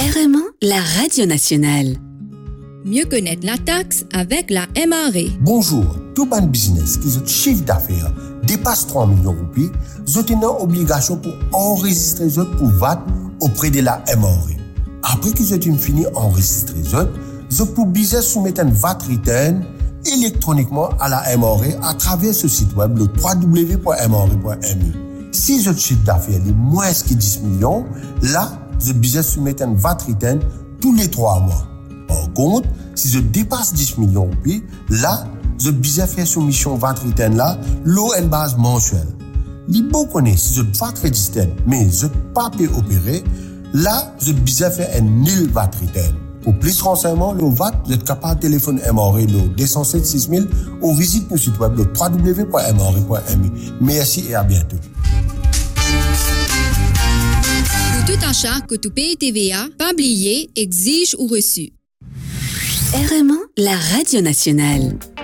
RMA, la radio nationale. Mieux connaître la taxe avec la MRE. Bonjour, tout ban business qui votre chiffre d'affaires dépasse 3 millions de roupies, vous avez une obligation pour enregistrer pour VAT auprès de la MRE. Après que vous avez fini d'enregistrer, vous pouvez bien soumettre un VAT return électroniquement à la MRE à travers ce site web, le www.mre.mu. Si votre chiffre d'affaires est moins que 10 millions, là, vous avez besoin de soumettre un VAT return tous les 3 mois. Par contre, si je dépasse 10 millions de roupies, là, je besoin faire soumission VAT return là, l'eau en base mensuelle. Les beaux connaissent si je VAT register, mais je pas pu opérer, là, je besoin faire un nil VAT return. Pour plus de renseignements, le VAT, vous êtes capable de téléphoner MRE le 207 6000 ou visite notre site web le www.mre.mu. Merci et à bientôt. Pour tout achat que tu payes TVA, pas oublier, exige ou reçu. RMA, la radio nationale.